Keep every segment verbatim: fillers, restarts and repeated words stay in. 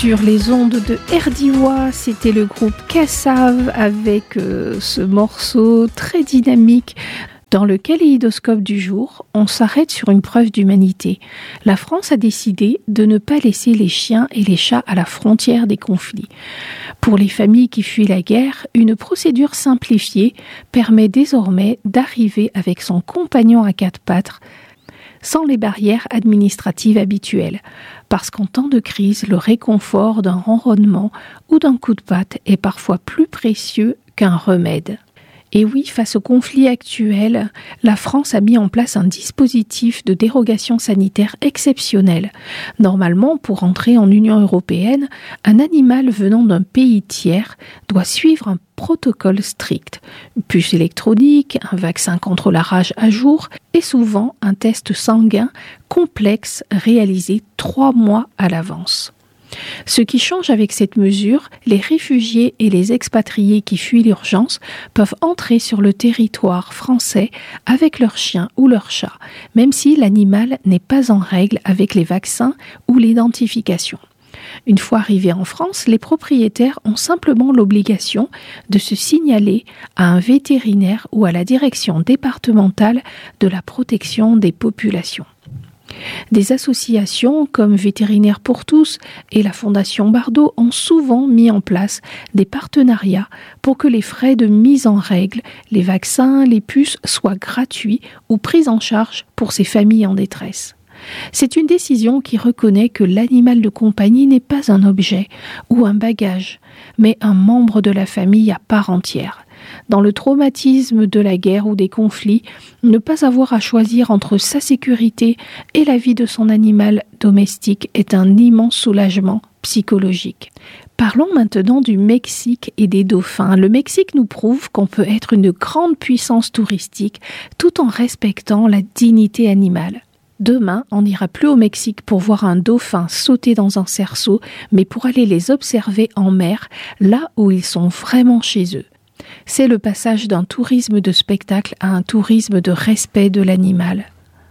Sur les ondes de Erdiwa, c'était le groupe Kassav avec euh, ce morceau très dynamique. Dans le kaléidoscope du jour, on s'arrête sur une preuve d'humanité. La France a décidé de ne pas laisser les chiens et les chats à la frontière des conflits. Pour les familles qui fuient la guerre, une procédure simplifiée permet désormais d'arriver avec son compagnon à quatre pattes sans les barrières administratives habituelles. Parce qu'en temps de crise, le réconfort d'un ronronnement ou d'un coup de patte est parfois plus précieux qu'un remède. Et oui, face au conflit actuel, la France a mis en place un dispositif de dérogation sanitaire exceptionnel. Normalement, pour entrer en Union européenne, un animal venant d'un pays tiers doit suivre un protocole strict. Une puce électronique, un vaccin contre la rage à jour et souvent un test sanguin complexe réalisé trois mois à l'avance. Ce qui change avec cette mesure, les réfugiés et les expatriés qui fuient l'urgence peuvent entrer sur le territoire français avec leur chien ou leur chat, même si l'animal n'est pas en règle avec les vaccins ou l'identification. Une fois arrivés en France, les propriétaires ont simplement l'obligation de se signaler à un vétérinaire ou à la direction départementale de la protection des populations. Des associations comme Vétérinaires pour tous et la Fondation Bardot ont souvent mis en place des partenariats pour que les frais de mise en règle, les vaccins, les puces soient gratuits ou pris en charge pour ces familles en détresse. C'est une décision qui reconnaît que l'animal de compagnie n'est pas un objet ou un bagage, mais un membre de la famille à part entière. Dans le traumatisme de la guerre ou des conflits, ne pas avoir à choisir entre sa sécurité et la vie de son animal domestique est un immense soulagement psychologique. Parlons maintenant du Mexique et des dauphins. Le Mexique nous prouve qu'on peut être une grande puissance touristique tout en respectant la dignité animale. Demain, on n'ira plus au Mexique pour voir un dauphin sauter dans un cerceau, mais pour aller les observer en mer, là où ils sont vraiment chez eux. C'est le passage d'un tourisme de spectacle à un tourisme de respect de l'animal.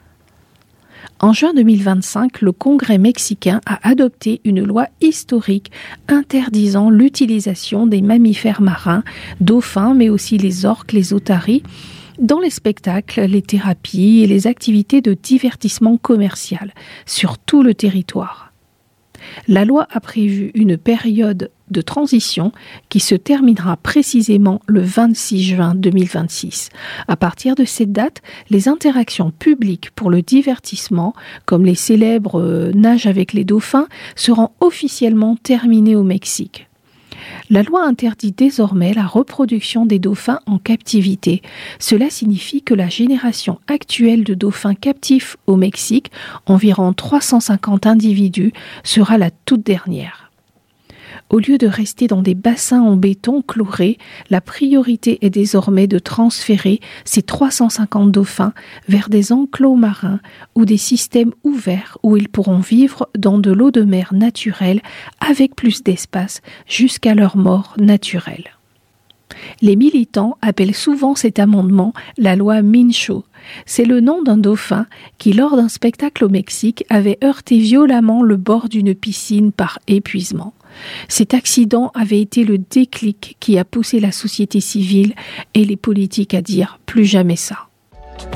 En juin deux mille vingt-cinq, le Congrès mexicain a adopté une loi historique interdisant l'utilisation des mammifères marins, dauphins, mais aussi les orques, les otaries, dans les spectacles, les thérapies et les activités de divertissement commercial sur tout le territoire. La loi a prévu une période de transition qui se terminera précisément le vingt-six juin deux mille vingt-six. À partir de cette date, les interactions publiques pour le divertissement, comme les célèbres euh, nages avec les dauphins, seront officiellement terminées au Mexique. La loi interdit désormais la reproduction des dauphins en captivité. Cela signifie que la génération actuelle de dauphins captifs au Mexique, environ trois cent cinquante individus, sera la toute dernière. Au lieu de rester dans des bassins en béton chloré, la priorité est désormais de transférer ces trois cent cinquante dauphins vers des enclos marins ou des systèmes ouverts où ils pourront vivre dans de l'eau de mer naturelle avec plus d'espace jusqu'à leur mort naturelle. Les militants appellent souvent cet amendement la loi Mincho. C'est le nom d'un dauphin qui, lors d'un spectacle au Mexique, avait heurté violemment le bord d'une piscine par épuisement. Cet accident avait été le déclic qui a poussé la société civile et les politiques à dire « plus jamais ça ».